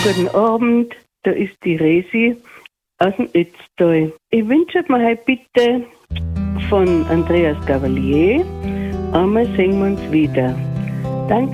Guten Abend, da ist die Resi aus dem Ötztal. Ich wünsche mir heute bitte von Andreas Gavalier, einmal singen wir uns wieder. Danke.